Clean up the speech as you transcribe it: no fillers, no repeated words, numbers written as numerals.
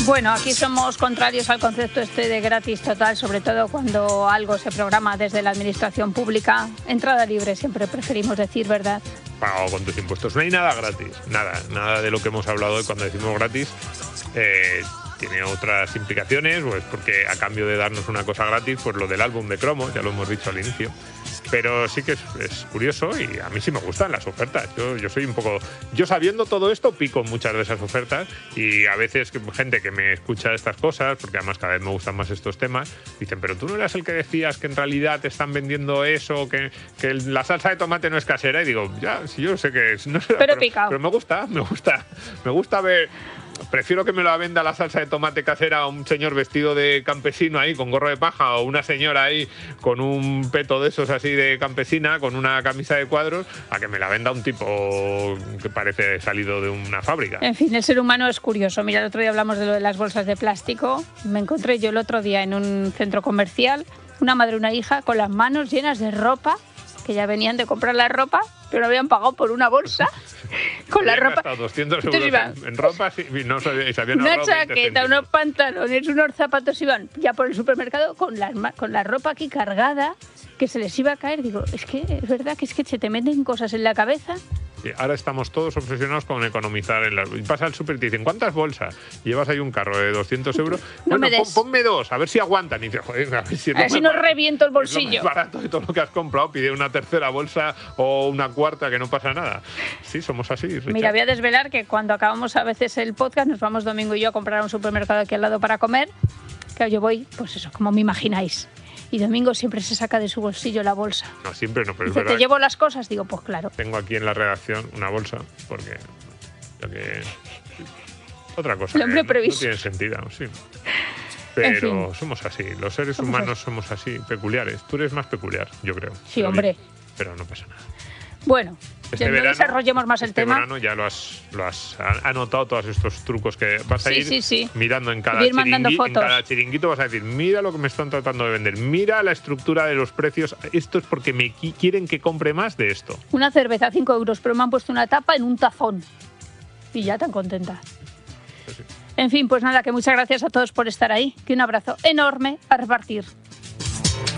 Bueno, aquí somos contrarios al concepto este de gratis total, sobre todo cuando algo se programa desde la administración pública. Entrada libre siempre preferimos decir, ¿verdad? Pagado con tus impuestos. No hay nada gratis, nada de lo que hemos hablado hoy cuando decimos gratis. Tiene otras implicaciones, pues porque a cambio de darnos una cosa gratis, pues lo del álbum de cromos, ya lo hemos dicho al inicio. Pero sí que es curioso y a mí sí me gustan las ofertas. Yo soy un poco... Yo sabiendo todo esto pico muchas de esas ofertas y a veces gente que me escucha estas cosas, porque además cada vez me gustan más estos temas, dicen, pero tú no eras el que decías que en realidad te están vendiendo eso, que la salsa de tomate no es casera. Y digo, ya, sí, yo sé que es... No sé, pero me gusta ver... Prefiero que me la venda la salsa de tomate casera a un señor vestido de campesino ahí con gorro de paja o una señora ahí con un peto de esos así de campesina con una camisa de cuadros a que me la venda un tipo que parece salido de una fábrica. En fin, el ser humano es curioso. Mira, el otro día hablamos de lo de las bolsas de plástico. Me encontré yo el otro día en un centro comercial una madre y una hija con las manos llenas de ropa, que ya venían de comprar la ropa, pero no habían pagado por una bolsa con la ropa. 200 euros en ropa y no sabían una chaqueta, unos pantalones, unos zapatos, iban ya por el supermercado con la ropa aquí cargada, que se les iba a caer. Digo, es que es verdad que se te meten cosas en la cabeza. Sí, ahora estamos todos obsesionados con economizar. Pasa al súper y te dicen, ¿cuántas bolsas? Llevas ahí un carro de 200 euros. No bueno, ponme dos, a ver si aguantan. Y dices, joder, a ver si no reviento el bolsillo. Es barato de todo lo que has comprado. Pide una tercera bolsa o una cuarta, que no pasa nada. Sí, somos así, Richard. Mira, voy a desvelar que cuando acabamos a veces el podcast, nos vamos Domingo y yo a comprar a un supermercado aquí al lado para comer. Claro, yo voy, pues eso, como me imagináis. Y Domingo siempre se saca de su bolsillo la bolsa. No, siempre no, pero dice, es verdad. ¿te llevo las cosas? Digo, pues claro. Tengo aquí en la redacción una bolsa, porque... Otra cosa, el hombre no previsto. tiene sentido, sí. Pero en fin, somos así, los seres humanos somos así, peculiares. Tú eres más peculiar, yo creo. Sí, hombre. Pero no pasa nada. Bueno, no desarrollemos más el tema. Este verano ya lo has anotado, todos estos trucos que vas a ir mirando en cada chiringuito, vas a decir, mira lo que me están tratando de vender, mira la estructura de los precios, esto es porque me quieren que compre más de esto. Una cerveza, 5 euros, pero me han puesto una tapa en un tazón. Y ya tan contenta. En fin, pues nada, que muchas gracias a todos por estar ahí, que un abrazo enorme a repartir.